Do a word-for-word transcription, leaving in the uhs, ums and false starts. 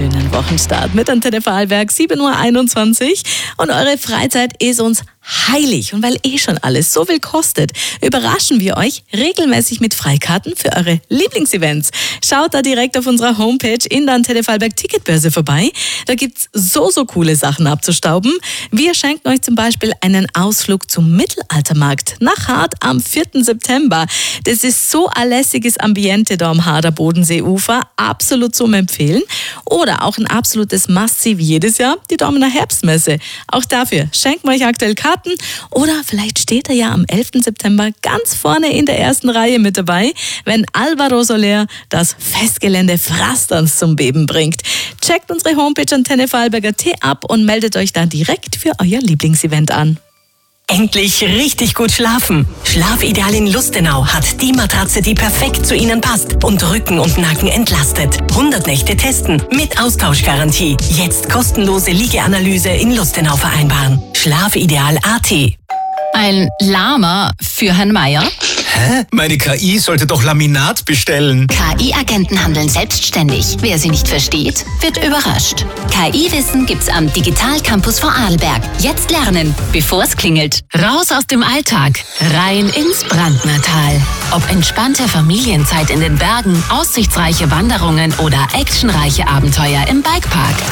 schönen Wochenstart mit Antenne Vorarlberg, sieben Uhr einundzwanzig. Und eure Freizeit ist uns heilig. Und weil eh schon alles so viel kostet, überraschen wir euch regelmäßig mit Freikarten für eure Lieblingsevents. Schaut da direkt auf unserer Homepage in der Antenne Vorarlberg Ticketbörse vorbei. Da gibt's so, so coole Sachen abzustauben. Wir schenken euch zum Beispiel einen Ausflug zum Mittelaltermarkt nach Hart am vierten September. Das ist so ein lässiges Ambiente da am Harder Bodenseeufer. Absolut zum Empfehlen. Oder auch ein absolutes Must-See wie jedes Jahr, die Dormener Herbstmesse. Auch dafür schenken wir euch aktuell Karten. Oder vielleicht steht er ja am elften September ganz vorne in der ersten Reihe mit dabei, wenn Alvaro Soler das Festgelände Frasterns zum Beben bringt. Checkt unsere Homepage Antenne Vorarlberg Punkt at ab und meldet euch dann direkt für euer Lieblingsevent an. Endlich richtig gut schlafen. Schlafideal in Lustenau hat die Matratze, die perfekt zu Ihnen passt und Rücken und Nacken entlastet. hundert Nächte testen mit Austauschgarantie. Jetzt kostenlose Liegeanalyse in Lustenau vereinbaren. Schlafideal Punkt at. Ein Lama für Herrn Meier? Hä? Meine K I sollte doch Laminat bestellen. K I-Agenten handeln selbstständig. Wer sie nicht versteht, wird überrascht. K I-Wissen gibt's am Digital Campus Vorarlberg. Jetzt lernen, bevor es klingelt. Raus aus dem Alltag, rein ins Brandnertal. Ob entspannte Familienzeit in den Bergen, aussichtsreiche Wanderungen oder actionreiche Abenteuer im Bikepark.